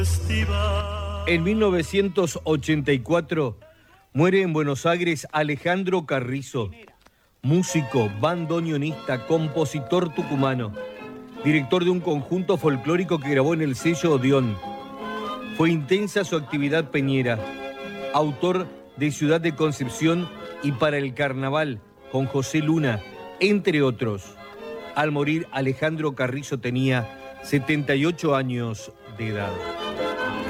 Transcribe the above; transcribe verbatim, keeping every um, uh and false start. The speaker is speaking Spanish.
En mil novecientos ochenta y cuatro muere en Buenos Aires Alejandro Carrizo, músico, bandoneonista, compositor tucumano, director de un conjunto folclórico que grabó en el sello Odeón. Fue intensa su actividad peñera, autor de Ciudad de Concepción y Para el Carnaval, con José Luna, entre otros. Al morir, Alejandro Carrizo tenía setenta y ocho años de edad.